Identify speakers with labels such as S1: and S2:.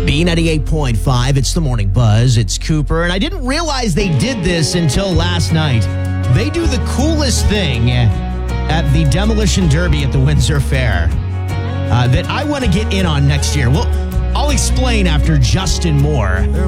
S1: B98.5, it's the Morning Buzz. It's Cooper, and I didn't realize they did this until last night. They do the coolest thing at the Demolition Derby at the Windsor Fair that I want to get in on next year. Well, I'll explain after Justin Moore.